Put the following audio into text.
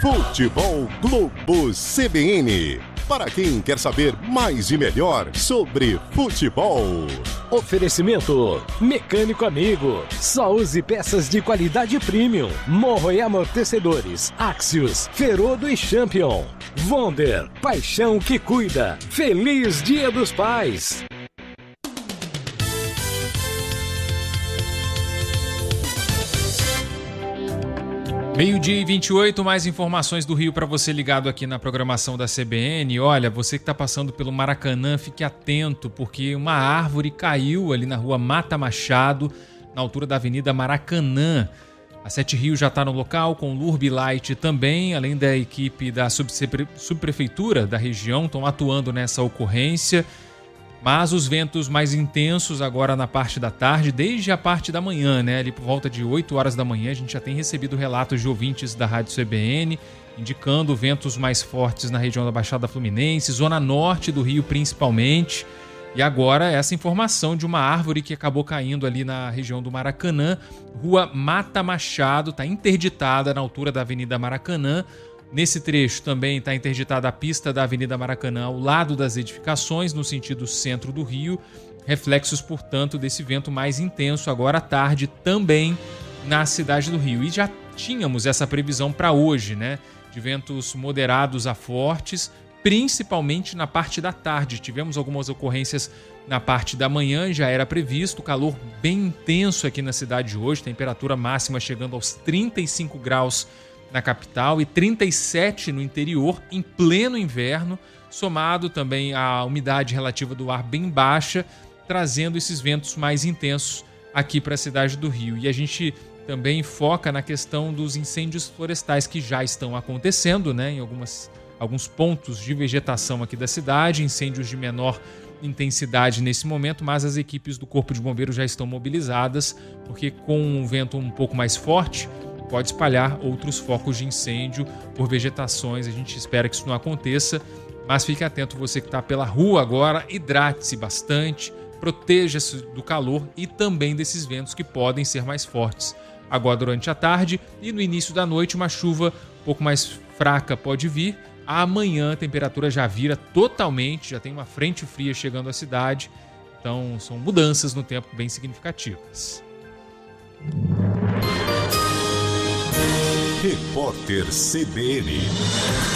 Futebol Globo CBN. Para quem quer saber mais e melhor sobre futebol. Oferecimento Mecânico Amigo. Só use peças de qualidade premium. Morro e amortecedores. Axios, Ferodo e Champion. Wonder, paixão que cuida. Feliz Dia dos Pais. Meio-dia e 28, mais informações do Rio para você ligado aqui na programação da CBN. Olha, você que está passando pelo Maracanã, fique atento, porque uma árvore caiu ali na rua Mata Machado, na altura da Avenida Maracanã. A Sete Rios já está no local, com o Lurb Light também, além da equipe da subprefeitura da região, estão atuando nessa ocorrência. Mas os ventos mais intensos agora na parte da tarde, desde a parte da manhã, né? Ali por volta de 8 horas da manhã, a gente já tem recebido relatos de ouvintes da Rádio CBN, indicando ventos mais fortes na região da Baixada Fluminense, zona norte do Rio principalmente. E agora essa informação de uma árvore que acabou caindo ali na região do Maracanã, rua Mata Machado, está interditada na altura da Avenida Maracanã. Nesse trecho também está interditada a pista da Avenida Maracanã ao lado das edificações, no sentido centro do Rio. Reflexos, portanto, desse vento mais intenso agora à tarde também na cidade do Rio. E já tínhamos essa previsão para hoje, né? De ventos moderados a fortes, principalmente na parte da tarde. Tivemos algumas ocorrências na parte da manhã, já era previsto. Calor bem intenso aqui na cidade hoje, temperatura máxima chegando aos 35 graus na capital e 37 no interior, em pleno inverno, somado também à umidade relativa do ar bem baixa, trazendo esses ventos mais intensos aqui para a cidade do Rio. E a gente também foca na questão dos incêndios florestais que já estão acontecendo, né, em alguns pontos de vegetação aqui da cidade, incêndios de menor intensidade nesse momento, mas as equipes do Corpo de Bombeiros já estão mobilizadas, porque com um vento um pouco mais forte, pode espalhar outros focos de incêndio por vegetações. A gente espera que isso não aconteça, mas fique atento você que está pela rua agora, hidrate-se bastante, proteja-se do calor e também desses ventos que podem ser mais fortes agora durante a tarde e no início da noite uma chuva um pouco mais fraca pode vir. Amanhã a temperatura já vira totalmente, já tem uma frente fria chegando à cidade, então são mudanças no tempo bem significativas. Repórter CBN.